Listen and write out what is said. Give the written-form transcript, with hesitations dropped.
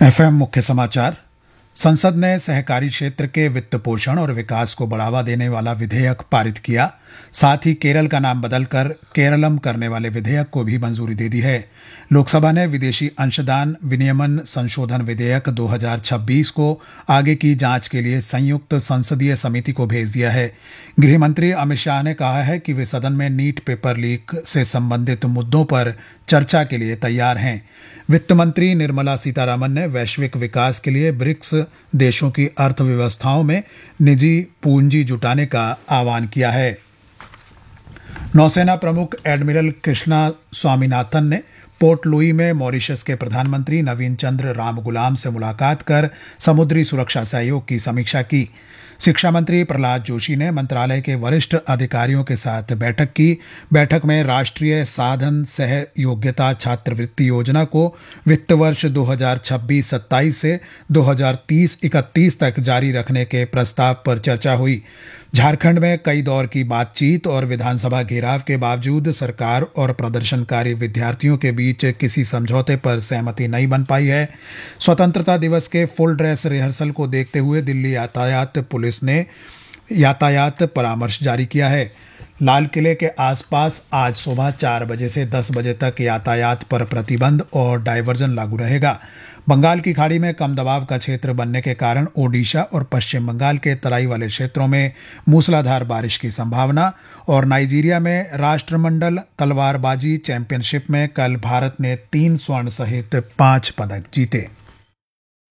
FM मुख्य समाचार। संसद ने सहकारी क्षेत्र के वित्त पोषण और विकास को बढ़ावा देने वाला विधेयक पारित किया। साथ ही केरल का नाम बदलकर केरलम करने वाले विधेयक को भी मंजूरी दे दी है। लोकसभा ने विदेशी अंशदान विनियमन संशोधन विधेयक 2026 को आगे की जांच के लिए संयुक्त संसदीय समिति को भेज दिया है। गृह मंत्री अमित शाह ने कहा है कि वे सदन में नीट पेपर लीक से संबंधित मुद्दों पर चर्चा के लिए तैयार हैं। वित्त मंत्री निर्मला सीतारामन ने वैश्विक विकास के लिए ब्रिक्स देशों की अर्थव्यवस्थाओं में निजी पूंजी जुटाने का आह्वान किया है। नौसेना प्रमुख एडमिरल कृष्णा स्वामीनाथन ने पोर्ट लुई में मॉरिशस के प्रधानमंत्री नवीन चंद्र रामगुलाम से मुलाकात कर समुद्री सुरक्षा सहयोग की समीक्षा की। शिक्षा मंत्री प्रहलाद जोशी ने मंत्रालय के वरिष्ठ अधिकारियों के साथ बैठक की। बैठक में राष्ट्रीय साधन सह योग्यता छात्रवृत्ति योजना को वित्त वर्ष 2026-27 से 2030-31 तक जारी रखने के प्रस्ताव पर चर्चा हुई। झारखंड में कई दौर की बातचीत और विधानसभा घेराव के बावजूद सरकार और प्रदर्शनकारी विद्यार्थियों के बीच किसी समझौते पर सहमति नहीं बन पाई है। स्वतंत्रता दिवस के फुल ड्रेस रिहर्सल को देखते हुए दिल्ली यातायात पुलिस ने यातायात परामर्श जारी किया है। लाल किले के आसपास आज सुबह 4 बजे से 10 बजे तक यातायात पर प्रतिबंध और डायवर्जन लागू रहेगा। बंगाल की खाड़ी में कम दबाव का क्षेत्र बनने के कारण ओडिशा और पश्चिम बंगाल के तराई वाले क्षेत्रों में मूसलाधार बारिश की संभावना। और नाइजीरिया में राष्ट्रमंडल तलवारबाजी चैंपियनशिप में कल भारत ने 3 स्वर्ण सहित 5 पदक जीते।